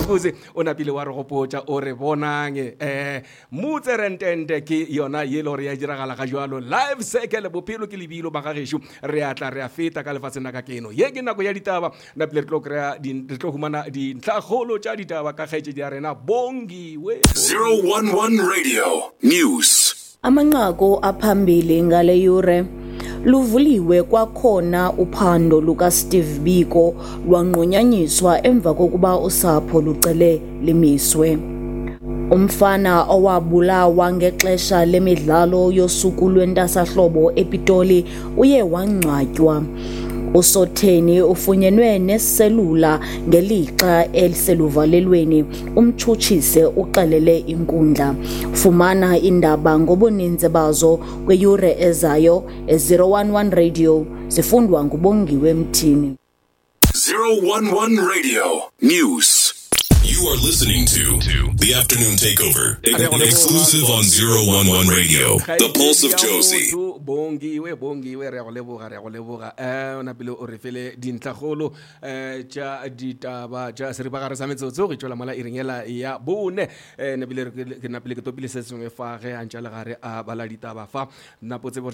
botse o napile wa re gopotsa o re bonang motse rentente ke yona ye le gore ya diragala ga jalo live circle bophelo ke lebilo ba ga gešo re atla re a feta ka lefatsheng ka keno ye ke nako ya ditaba napile re tlo humana dintlhakgolo tša ditaba ka kgaetšedi ya rena bongiwe 011 Radio News. Amanqaku aphambili ngale yure luvuliwe kwakhona uphando luka Steve Biko lwanqunyanyiswa emva kokuba usapho lucele limiswe. Umfana owabulawa ngexesha lemidlalo yosuku lwentasahlobo ePitoli uye wangcwatywa. Usotheni ufunyenwe neselula ngelixa eliseluvalelweni umtshutshise uxelele inkundla. Fumana indaba ngobuninzi bazo kweyure ezayo e011 Radio zifundwa ngubongiwe Mthini. 011 Radio News. You are listening to The Afternoon Takeover, exclusive on 011 Radio, The Pulse of Josie. bongiwe re go leboga ona pele o re fele dintlhagolo tša ditaba tša seripagare sa metsotso go tšwela mala iringela ya bone ne pele ke topile se sengwe fa ge a ntša le gare a bala ditaba fa napotse